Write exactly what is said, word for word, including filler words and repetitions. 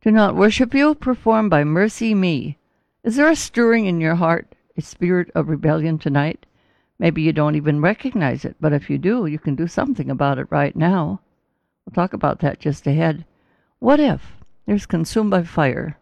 Do not worship you, performed by Mercy Me. Is there a stirring in your heart, a spirit of rebellion tonight? Maybe you don't even recognize it, but if you do, you can do something about it right now. We'll talk about that just ahead. What if there's consumed by fire?